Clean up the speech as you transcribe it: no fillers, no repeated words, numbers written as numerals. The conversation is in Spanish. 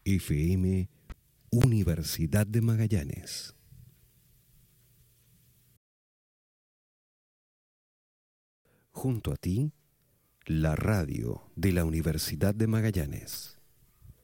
FM Universidad de Magallanes. Junto a ti, la radio de la Universidad de Magallanes.